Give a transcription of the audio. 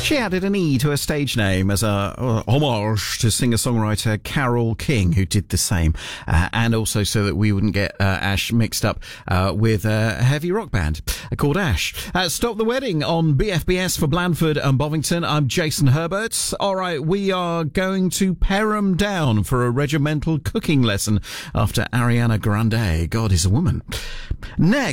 She added an E to her stage name as a homage to singer-songwriter Carole King, who did the same, and also so that we wouldn't get Ash mixed up with a heavy rock band called Ash. Stop the Wedding on BFBS for Blandford and Bovington. I'm Jason Herbert. All right, we are going to Perham Down for a regimental cooking lesson after Ariana Grande. God is a woman. Next.